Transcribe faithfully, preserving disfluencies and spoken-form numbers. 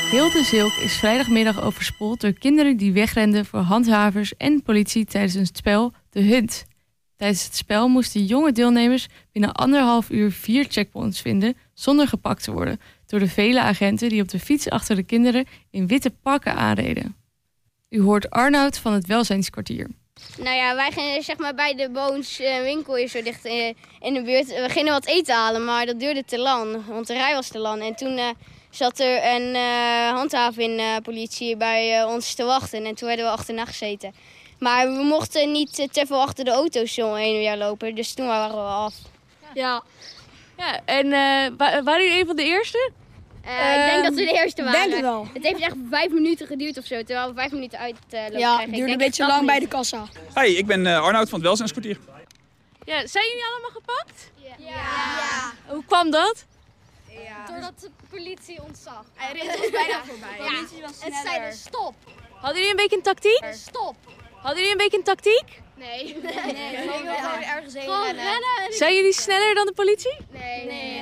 Heel de Zilk is vrijdagmiddag overspoeld door kinderen die wegrenden voor handhavers en politie tijdens een spel De Hunt. Tijdens het spel moesten jonge deelnemers binnen anderhalf uur vier checkpoints vinden zonder gepakt te worden door de vele agenten die op de fiets achter de kinderen in witte pakken aanreden. U hoort Arnoud van het Welzijnskwartier. Nou ja, wij gingen zeg maar bij de Boons uh, winkel hier zo dicht uh, in de buurt. We gingen wat eten halen, maar dat duurde te lang, want de rij was te lang. En toen uh, zat er een uh, handhavingpolitie uh, bij uh, ons te wachten en toen werden we achterna gezeten. Maar we mochten niet uh, te veel achter de auto's zo heen en weer lopen, dus toen waren we af. Ja, ja en uh, wa- waren jullie een van de eerste? Uh, ik denk dat we de eerste waren. Denk het wel. Het heeft echt vijf minuten geduurd of zo, terwijl we vijf minuten uit uh, lopen Ja, krijgen. het duurde een beetje lang bij de kassa. Hey, ik ben uh, Arnoud van het Welzijnskwartier. Ja, zijn jullie allemaal gepakt? Ja. Ja. Hoe kwam dat? Ja. Doordat de politie ons zag. Hij reed ons bijna voorbij. De politie was sneller. Het zeiden stop. Hadden jullie een beetje een tactiek? Stop. Hadden jullie een beetje een tactiek? Nee. Nee, nee. gewoon gewoon ergens heen Gewoon rennen. rennen. en- Zijn jullie sneller dan de politie?